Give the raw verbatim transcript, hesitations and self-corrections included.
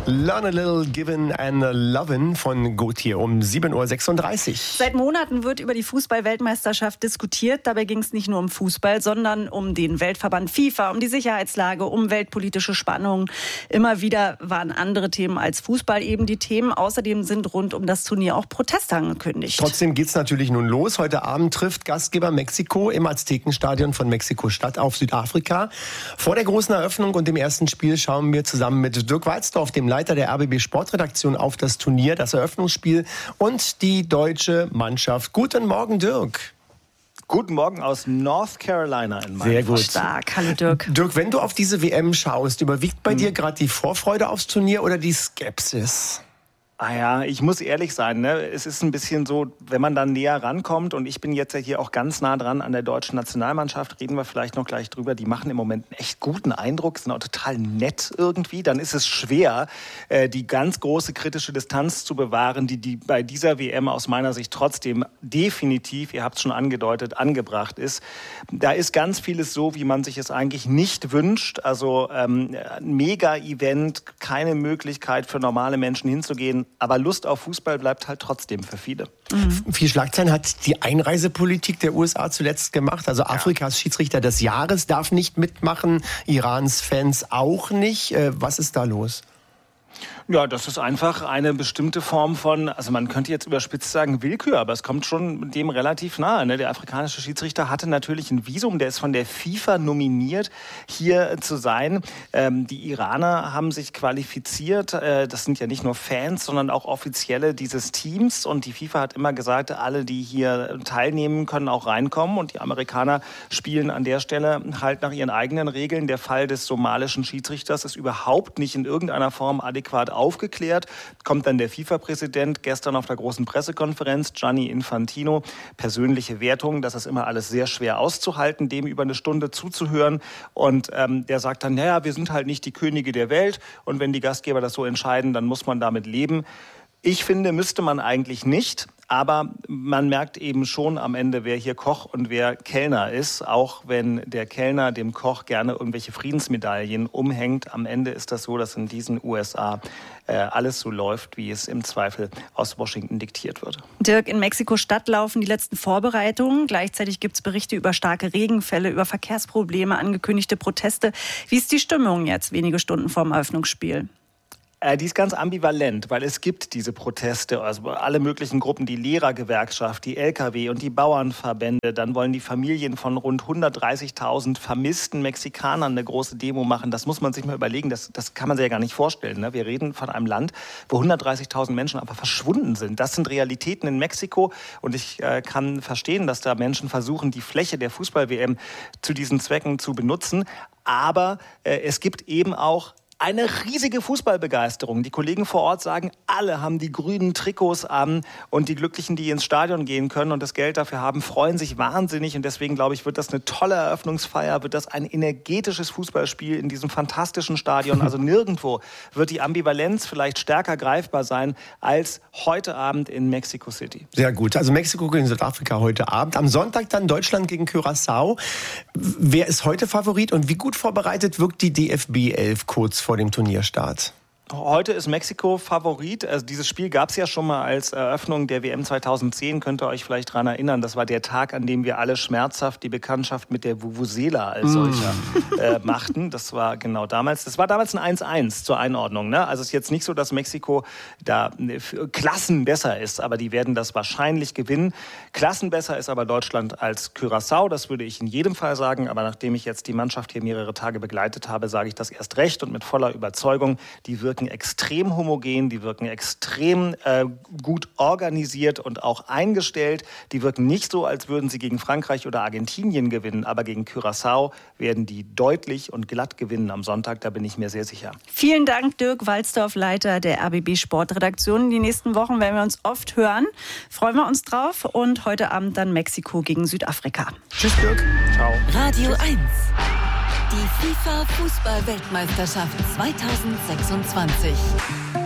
Learn a Little, Given and Lovin' von Gotye um sieben Uhr sechsunddreißig. Seit Monaten wird über die Fußball-Weltmeisterschaft diskutiert. Dabei ging es nicht nur um Fußball, sondern um den Weltverband FIFA, um die Sicherheitslage, um weltpolitische Spannungen. Immer wieder waren andere Themen als Fußball eben die Themen. Außerdem sind rund um das Turnier auch Proteste angekündigt. Trotzdem geht's natürlich nun los. Heute Abend trifft Gastgeber Mexiko im Aztekenstadion von Mexiko-Stadt auf Südafrika. Vor der großen Eröffnung und dem ersten Spiel schauen wir zusammen mit Dirk Walzdorf, dem Leiter der R B B Sportredaktion, auf das Turnier, das Eröffnungsspiel und die deutsche Mannschaft. Guten Morgen, Dirk. Guten Morgen aus North Carolina in meinem Sehr gut. Stark. Hallo, Dirk. Dirk, wenn du auf diese W M schaust, überwiegt bei hm. dir gerade die Vorfreude aufs Turnier oder die Skepsis? Ah ja, ich muss ehrlich sein, ne? Es ist ein bisschen so, wenn man dann näher rankommt, und ich bin jetzt ja hier auch ganz nah dran an der deutschen Nationalmannschaft, reden wir vielleicht noch gleich drüber, die machen im Moment einen echt guten Eindruck, sind auch total nett irgendwie, dann ist es schwer, die ganz große kritische Distanz zu bewahren, die, die bei dieser W M aus meiner Sicht trotzdem definitiv, ihr habt es schon angedeutet, angebracht ist. Da ist ganz vieles so, wie man sich es eigentlich nicht wünscht, also ähm, ein Mega-Event, keine Möglichkeit für normale Menschen hinzugehen, aber Lust auf Fußball bleibt halt trotzdem für viele. Mhm. Viel Schlagzeilen hat die Einreisepolitik der U S A zuletzt gemacht. Also Afrikas Schiedsrichter des Jahres darf nicht mitmachen, Irans Fans auch nicht. Was ist da los? Ja, das ist einfach eine bestimmte Form von, also man könnte jetzt überspitzt sagen Willkür, aber es kommt schon dem relativ nahe. Ne? Der afrikanische Schiedsrichter hatte natürlich ein Visum, der ist von der FIFA nominiert, hier zu sein. Ähm, die Iraner haben sich qualifiziert, äh, das sind ja nicht nur Fans, sondern auch Offizielle dieses Teams, und die FIFA hat immer gesagt, alle, die hier teilnehmen, können auch reinkommen, und die Amerikaner spielen an der Stelle halt nach ihren eigenen Regeln. Der Fall des somalischen Schiedsrichters ist überhaupt nicht in irgendeiner Form adäquat aufgeklärt. Kommt dann der FIFA-Präsident gestern auf der großen Pressekonferenz, Gianni Infantino, persönliche Wertung, das ist immer alles sehr schwer auszuhalten, dem über eine Stunde zuzuhören, und ähm, der sagt dann, naja, wir sind halt nicht die Könige der Welt, und wenn die Gastgeber das so entscheiden, dann muss man damit leben. Ich finde, müsste man eigentlich nicht, aber man merkt eben schon am Ende, wer hier Koch und wer Kellner ist, auch wenn der Kellner dem Koch gerne irgendwelche Friedensmedaillen umhängt. Am Ende ist das so, dass in diesen U S A äh, alles so läuft, wie es im Zweifel aus Washington diktiert wird. Dirk, in Mexiko-Stadt laufen die letzten Vorbereitungen. Gleichzeitig gibt es Berichte über starke Regenfälle, über Verkehrsprobleme, angekündigte Proteste. Wie ist die Stimmung jetzt wenige Stunden vor dem Eröffnungsspiel? Die ist ganz ambivalent, weil es gibt diese Proteste, also alle möglichen Gruppen, die Lehrergewerkschaft, die L K W und die Bauernverbände. Dann wollen die Familien von rund hundertdreißigtausend vermissten Mexikanern eine große Demo machen. Das muss man sich mal überlegen, das, das kann man sich ja gar nicht vorstellen. Ne? Wir reden von einem Land, wo hundertdreißigtausend Menschen einfach verschwunden sind. Das sind Realitäten in Mexiko, und ich äh, kann verstehen, dass da Menschen versuchen, die Fläche der Fußball-W M zu diesen Zwecken zu benutzen. Aber äh, es gibt eben auch eine riesige Fußballbegeisterung. Die Kollegen vor Ort sagen, alle haben die grünen Trikots an, und die Glücklichen, die ins Stadion gehen können und das Geld dafür haben, freuen sich wahnsinnig, und deswegen glaube ich, wird das eine tolle Eröffnungsfeier, wird das ein energetisches Fußballspiel in diesem fantastischen Stadion. Also nirgendwo wird die Ambivalenz vielleicht stärker greifbar sein als heute Abend in Mexico City. Sehr gut. Also Mexiko gegen Südafrika heute Abend. Am Sonntag dann Deutschland gegen Curaçao. Wer ist heute Favorit und wie gut vorbereitet wirkt die D F B elf kurz vor dem Turnierstart? Heute ist Mexiko Favorit. Also dieses Spiel gab es ja schon mal als Eröffnung der W M zweitausendzehn. Könnt ihr euch vielleicht daran erinnern. Das war der Tag, an dem wir alle schmerzhaft die Bekanntschaft mit der Vuvuzela als solcher mm. äh, machten. Das war genau damals. Das war damals ein eins eins zur Einordnung. Ne? Also es ist jetzt nicht so, dass Mexiko da Klassen besser ist, aber die werden das wahrscheinlich gewinnen. Klassen besser ist aber Deutschland als Curaçao. Das würde ich in jedem Fall sagen. Aber nachdem ich jetzt die Mannschaft hier mehrere Tage begleitet habe, sage ich das erst recht und mit voller Überzeugung. Die wirken extrem homogen, die wirken extrem äh, gut organisiert und auch eingestellt. Die wirken nicht so, als würden sie gegen Frankreich oder Argentinien gewinnen, aber gegen Curaçao werden die deutlich und glatt gewinnen am Sonntag, da bin ich mir sehr sicher. Vielen Dank, Dirk Walzdorf, Leiter der R B B Sportredaktion. Die nächsten Wochen werden wir uns oft hören. Freuen wir uns drauf, und heute Abend dann Mexiko gegen Südafrika. Tschüss, Dirk. Ciao. Radio eins. Die FIFA-Fußball-Weltmeisterschaft zweitausendsechsundzwanzig.